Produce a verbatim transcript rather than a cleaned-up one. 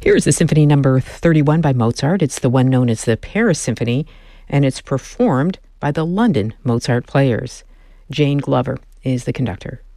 Here is the Symphony Number thirty-one by Mozart. It's the one known as the Paris Symphony, and it's performed by the London Mozart Players. Jane Glover is the conductor.